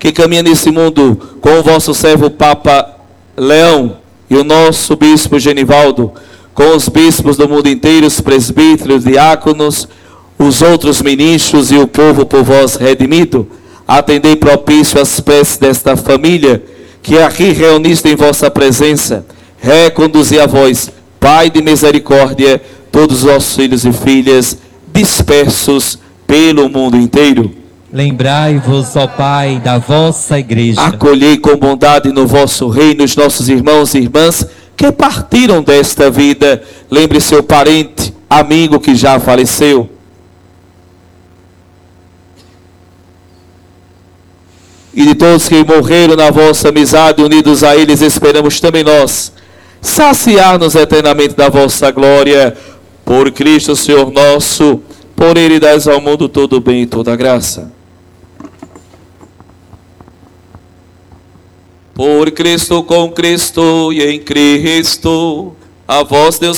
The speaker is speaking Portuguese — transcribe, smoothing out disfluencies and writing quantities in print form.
que caminha nesse mundo com o vosso servo Papa Leão e o nosso Bispo Genivaldo, com os bispos do mundo inteiro, os presbíteros, diáconos, os outros ministros e o povo por vós redimido, atendei propício às preces desta família, que aqui reuniste em vossa presença, reconduzi a vós, Pai de misericórdia, todos os vossos filhos e filhas, dispersos pelo mundo inteiro. Lembrai-vos, ó Pai, da vossa igreja. Acolhei com bondade no vosso reino os nossos irmãos e irmãs que partiram desta vida. Lembre seu parente, amigo que já faleceu. E de todos que morreram na vossa amizade, unidos a eles, esperamos também nós saciar-nos eternamente da vossa glória. Por Cristo, Senhor nosso, por Ele dais ao mundo todo o bem e toda a graça. Por Cristo, com Cristo e em Cristo, a vós, Deus